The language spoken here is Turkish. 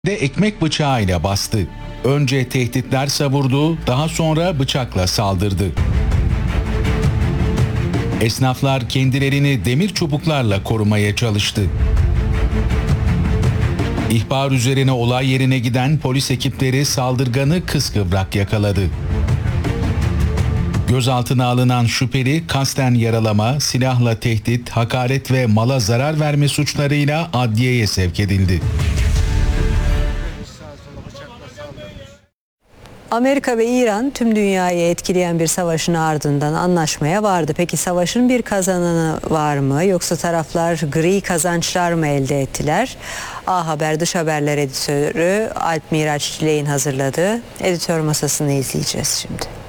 de ekmek bıçağıyla bastı. Önce tehditler savurdu, daha sonra bıçakla saldırdı. Esnaflar kendilerini demir çubuklarla korumaya çalıştı. İhbar üzerine olay yerine giden polis ekipleri saldırganı kıskıvrak yakaladı. Gözaltına alınan şüpheli kasten yaralama, silahla tehdit, hakaret ve mala zarar verme suçlarıyla adliyeye sevk edildi. Amerika ve İran tüm dünyayı etkileyen bir savaşın ardından anlaşmaya vardı. Peki savaşın bir kazananı var mı, yoksa taraflar gri kazançlar mı elde ettiler? A Haber Dış Haberler Editörü Alp Miraç Çilek'in hazırladığı editör masasını izleyeceğiz şimdi.